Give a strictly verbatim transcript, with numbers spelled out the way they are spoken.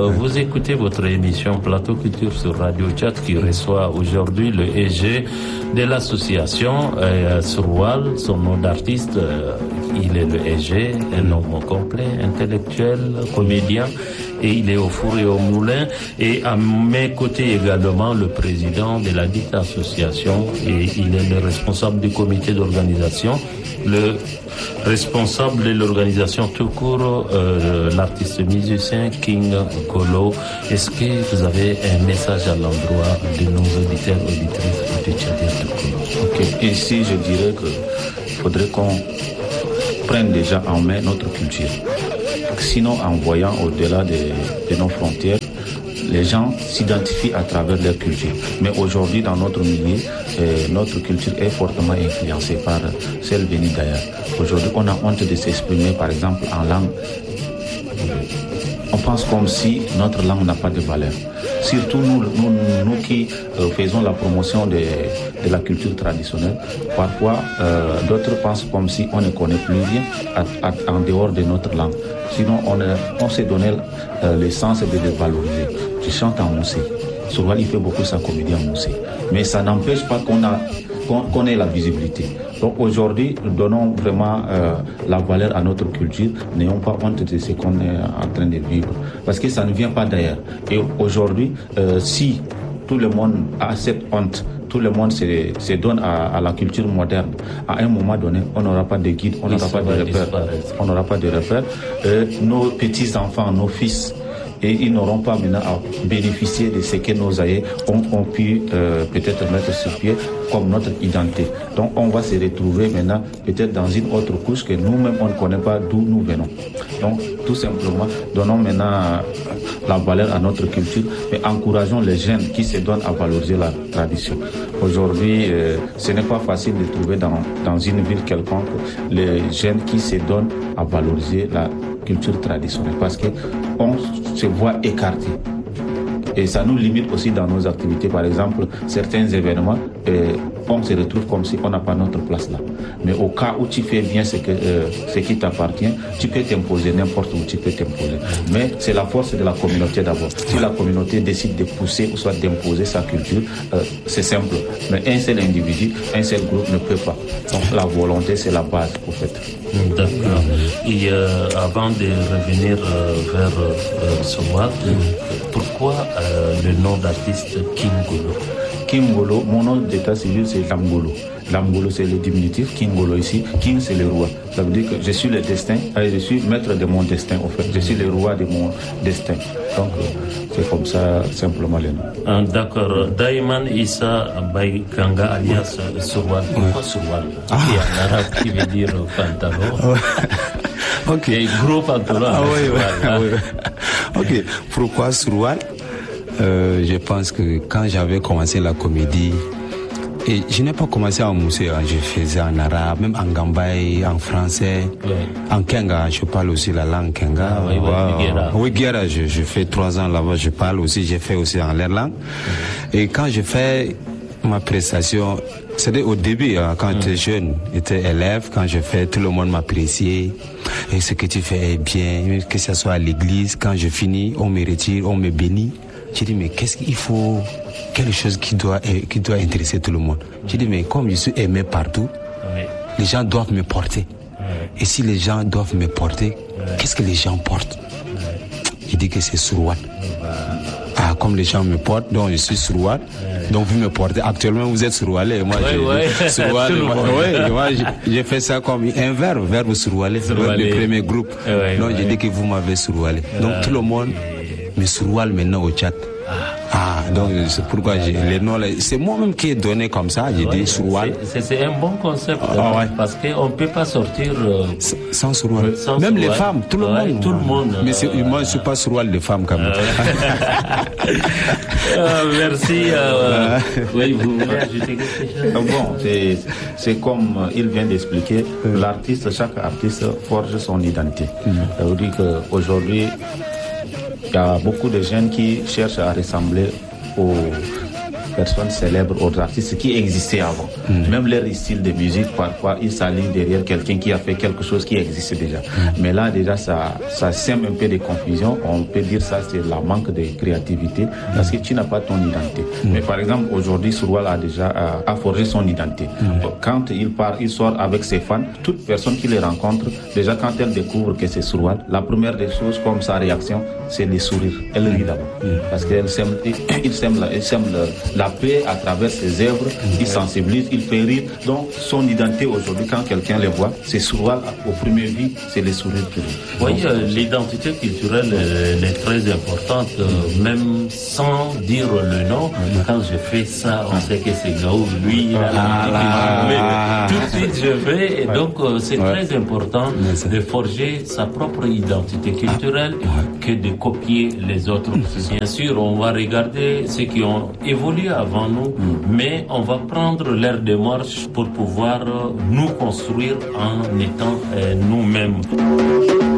vous écoutez votre émission Plateau Culture sur Radio Tchad qui reçoit aujourd'hui le E G de l'association euh, Surwal, son nom d'artiste, euh, il est le E G, un nom complet, intellectuel, comédien, et il est au four et au moulin. Et à mes côtés également le président de la dite association, et il est le responsable du comité d'organisation, le responsable de l'organisation tout court, euh, l'artiste musicien King Golo. Est-ce que vous avez un message à l'endroit de nos auditeurs et auditrices de Tchadien tout court? Ok, ici je dirais qu'il faudrait qu'on prenne déjà en main notre culture. Sinon, en voyant au-delà de, de nos frontières, les gens s'identifient à travers leur culture. Mais aujourd'hui, dans notre milieu, euh, notre culture est fortement influencée par celle venue d'ailleurs. Aujourd'hui, on a honte de s'exprimer, par exemple, en langue. On pense comme si notre langue n'a pas de valeur. Surtout nous, nous, nous qui euh, faisons la promotion de, de la culture traditionnelle, parfois euh, d'autres pensent comme si on ne connaît plus rien à, à, en dehors de notre langue. Sinon, on, a, on s'est donné euh, le sens de le valoriser. Je chante en moussé. Surwal, il fait beaucoup sa comédie en moussé. Mais ça n'empêche pas qu'on a qu'on, qu'on ait la visibilité. Donc aujourd'hui, nous donnons vraiment euh, la valeur à notre culture. N'ayons pas honte de ce qu'on est en train de vivre. Parce que ça ne vient pas d'ailleurs. Et aujourd'hui, euh, si tout le monde a cette honte, tout le monde se, se donne à, à la culture moderne, à un moment donné, on n'aura pas de guide, on n'aura pas de repères. On n'aura pas de repères. Euh, nos petits-enfants, nos fils, et ils n'auront pas maintenant à bénéficier de ce que nos aïeux ont, ont pu euh, peut-être mettre sur pied comme notre identité. Donc on va se retrouver maintenant peut-être dans une autre couche que nous-mêmes on ne connaît pas d'où nous venons. Donc tout simplement, donnons maintenant la valeur à notre culture et encourageons les jeunes qui se donnent à valoriser la tradition. Aujourd'hui, euh, ce n'est pas facile de trouver dans, dans une ville quelconque les jeunes qui se donnent à valoriser la culture traditionnelle parce qu'on se voit écarté. Et ça nous limite aussi dans nos activités. Par exemple, certains événements, euh, on se retrouve comme si on n'a pas notre place là. Mais au cas où tu fais bien ce, que, euh, ce qui t'appartient, tu peux t'imposer n'importe où, tu peux t'imposer. Mais c'est la force de la communauté d'abord. Si la communauté décide de pousser ou soit d'imposer sa culture, euh, c'est simple. Mais un seul individu, un seul groupe ne peut pas. Donc la volonté, c'est la base, au fait. D'accord. Et euh, avant de revenir euh, vers euh, Surwal, mm. pourquoi euh, le nom d'artiste King Golo? King Golo, mon nom d'état civil c'est Lamgolo. Lamgolo c'est le diminutif, King Golo ici, King c'est le roi. Ça veut dire que je suis le destin, je suis maître de mon destin en fait, je suis le roi de mon destin. Donc c'est comme ça simplement le nom. Ah, d'accord. Daiman Issa Baikanga alias Surwal. Pourquoi Surwal? Ah. Qui en arabe qui veut dire pantalon. Ok. Et gros pantalon. Ah oui, oui. Ah, oui. Ok. Pourquoi Surwal? Euh, je pense que quand j'avais commencé la comédie, et je n'ai pas commencé en moussé, hein, je faisais en arabe, même en gambaye, en français, ouais. En kenga, je parle aussi la langue kenga. Ah, oui, oui, oui, guéra, je, je fais trois ans là-bas, je parle aussi, j'ai fait aussi en leur langue. Mm-hmm. Et quand je fais ma prestation, c'était au début, hein, quand mm-hmm. j'étais jeune, j'étais élève, quand je fais, tout le monde m'appréciait. Et ce que tu fais est bien, que ce soit à l'église, quand je finis, on me retire, on me bénit. J'ai dit, mais qu'est-ce qu'il faut? Quelque chose qui doit, qui doit intéresser tout le monde. J'ai dit, mais comme je suis aimé partout, oui. Les gens doivent me porter. Oui. Et si les gens doivent me porter, oui. Qu'est-ce que les gens portent? Oui. J'ai dit que c'est Surwal. Oui. Ah, comme les gens me portent, donc je suis Surwal. Oui. Donc vous me portez. Actuellement, vous êtes Surwalé. Moi, oui, oui. Surwal. moi, oui, moi, j'ai fait ça comme un verbe, verbe Surwalé. Le premier groupe. Oui, donc oui. J'ai dit que vous m'avez Surwalé. Oui. Donc tout le monde me Surwal maintenant au chat. Ah, donc c'est pourquoi j'ai les noms là. C'est moi-même qui ai donné comme ça. J'ai ouais, dit Surwal. C'est, c'est un bon concept ah, ouais. Parce qu'on ne peut pas sortir euh, sans Surwal. Sans même Surwal. Les femmes, tout le ouais, monde. Tout le monde. Mais c'est, euh, moi, je ne suis pas Surwal des femmes quand même. euh, merci. Euh, oui, vous voulez ajouter quelque chose? Bon, c'est, c'est comme il vient d'expliquer. L'artiste, chaque artiste forge son identité. Mm-hmm. Ça veut dire qu'aujourd'hui, il y a beaucoup de jeunes qui cherchent à ressembler aux, personnes célèbres, aux artistes qui existaient avant. Mm. Même leur style de musique, parfois, ils s'alignent derrière quelqu'un qui a fait quelque chose qui existait déjà. Mm. Mais là, déjà, ça, ça sème un peu de confusion. On peut dire ça, c'est la manque de créativité, mm. parce que tu n'as pas ton identité. Mm. Mais par exemple, aujourd'hui, Surwal a déjà a, a forgé son identité. Mm. Quand il part, il sort avec ses fans, toute personne qui les rencontre, déjà quand elle découvre que c'est Surwal, la première des choses, comme sa réaction, c'est les sourires. Elle rit d'abord. Mm. Parce qu'elle sème, il sème, la, il sème la, la paix à travers ses œuvres, mm. il sensibilise, il fait rire. Donc, son identité aujourd'hui, quand quelqu'un les voit, c'est Surwal au premier vue, c'est les sourires qui rient. Oui, euh, l'identité culturelle elle est très importante, euh, même sans dire le nom. Mm. Quand je fais ça, on sait que c'est Gaou, lui, il a ah, tout de suite je vais. Et ouais. donc, euh, c'est ouais. très important de forger sa propre identité culturelle que de copier les autres. Bien sûr, on va regarder ceux qui ont évolué avant nous, mais on va prendre leur démarche pour pouvoir nous construire en étant euh, nous-mêmes.